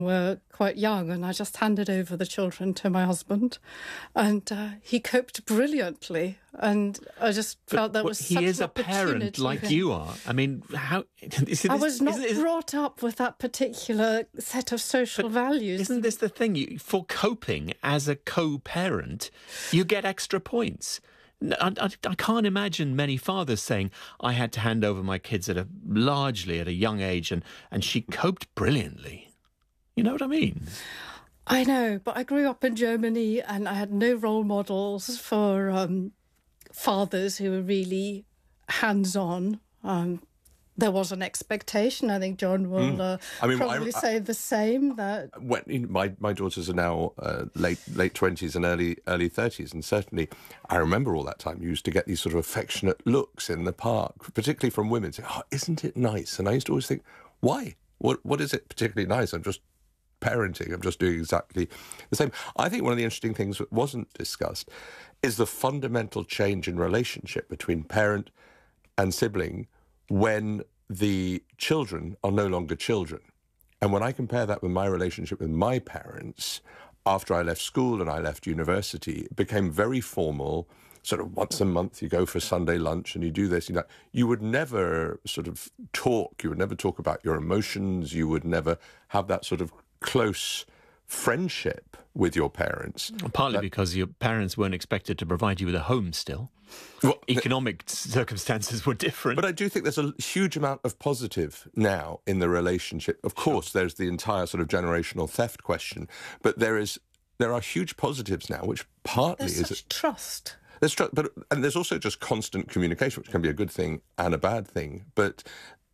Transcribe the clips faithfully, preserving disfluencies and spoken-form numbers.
were quite young, and I just handed over the children to my husband, and uh, he coped brilliantly. And I just but felt that what, was he such is an a parent like you are. I mean, how? Is it, I was not isn't, isn't, brought up with that particular set of social values. Isn't this the thing? You, for coping as a co-parent, you get extra points. I, I, I can't imagine many fathers saying, I had to hand over my kids at a largely at a young age, and, and she coped brilliantly. You know what I mean? I know, but I grew up in Germany and I had no role models for um, fathers who were really hands-on. Um, there was an expectation. I think John will mm. uh, I mean, probably I, I, say the same. That when you know, my my daughters are now uh, late late twenties and early early thirties, and certainly I remember all that time. You used to get these sort of affectionate looks in the park, particularly from women. Say, "Oh, isn't it nice?" And I used to always think, "Why? What what is it particularly nice?" I'm just parenting. I'm just doing exactly the same. I think one of the interesting things that wasn't discussed is the fundamental change in relationship between parent and sibling when the children are no longer children. And when I compare that with my relationship with my parents, after I left school and I left university, it became very formal. Sort of once a month you go for Sunday lunch and you do this, you know, you would never sort of talk, you would never talk about your emotions, you would never have that sort of close friendship with your parents. Partly that, because your parents weren't expected to provide you with a home still. Well, economic the, circumstances were different. But I do think there's a huge amount of positive now in the relationship. Of course, sure. There's the entire sort of generational theft question, but there is there are huge positives now, which partly there's is such trust. There's trust, but and there's also just constant communication, which can be a good thing and a bad thing. But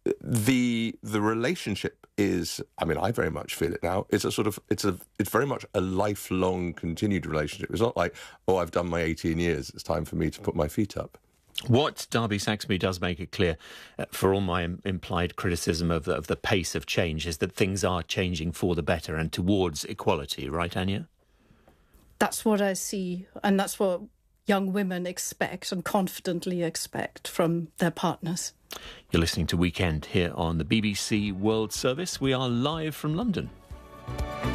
the the relationship is, I mean, I very much feel it now. It's a sort of, it's a, it's very much a lifelong continued relationship. It's not like, oh, I've done my eighteen years. It's time for me to put my feet up. What Darby Saxby does make it clear, uh, for all my im- implied criticism of the, of the pace of change, is that things are changing for the better and towards equality, right, Anya? That's what I see, and that's what young women expect and confidently expect from their partners. You're listening to Weekend here on the B B C World Service. We are live from London.